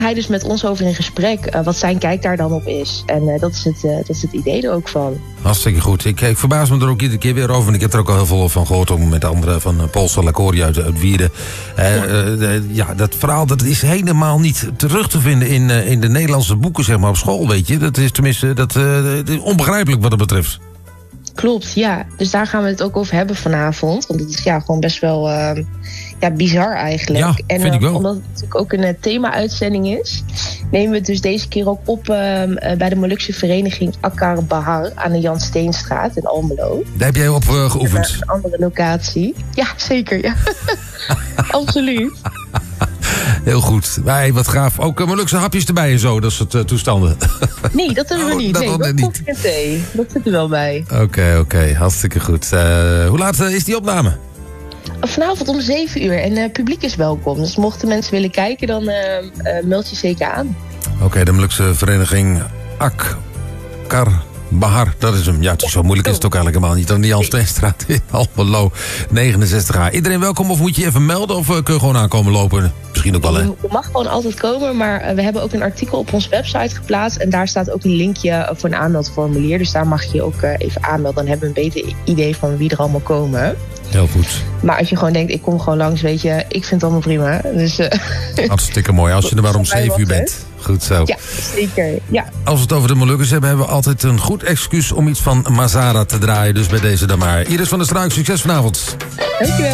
hij dus met ons over in gesprek wat zijn kijk daar dan op is. En dat is het idee er ook van. Hartstikke goed. Ik verbaas me er ook iedere keer weer over. En ik heb er ook al heel veel van gehoord. Ook met anderen van Polsa Lacoria uit Wierden. Dat verhaal dat is helemaal niet terug te vinden in de Nederlandse boeken, zeg maar, op school, weet je. Dat is tenminste onbegrijpelijk wat dat betreft. Klopt, ja. Dus daar gaan we het ook over hebben vanavond. Want het is gewoon best wel bizar eigenlijk. Ja, en vind ik wel. Omdat het natuurlijk ook een thema-uitzending is, nemen we het dus deze keer ook op bij de Molukse vereniging Akkar Bahar aan de Jan Steenstraat in Almelo. Daar heb jij op geoefend? Een andere locatie. Ja, zeker, ja. Absoluut. Heel goed. Wat gaaf. Ook Molukse hapjes erbij en zo, dat soort toestanden. Nee, dat hebben we niet. Dat dat niet. koffie en thee. Dat zit er wel bij. Oké. Hartstikke goed. Hoe laat is die opname? Vanavond om 7 uur. En het publiek is welkom. Dus mochten mensen willen kijken, dan meld je zeker aan. Oké, de Molukse vereniging Akkar Bahar, dat is hem. Ja, het is zo moeilijk is het ook eigenlijk helemaal niet. Aan de Jan Steenstraat in Almelo, 69A. Iedereen welkom of moet je even melden of kun je gewoon aankomen lopen? Misschien ook wel, hè? Je mag gewoon altijd komen, maar we hebben ook een artikel op onze website geplaatst. En daar staat ook een linkje voor een aanmeldformulier. Dus daar mag je ook even aanmelden. Dan hebben we een beter idee van wie er allemaal komen. Heel goed. Maar als je gewoon denkt, ik kom gewoon langs, weet je, ik vind het allemaal prima. Dus, hartstikke mooi, als je er maar om 7 uur bent. Goed zo. Ja, zeker. Ja. Als we het over de Molukkers hebben we altijd een goed excuus om iets van Mazara te draaien. Dus bij deze dan maar. Iris van der Struik, succes vanavond. Dankjewel.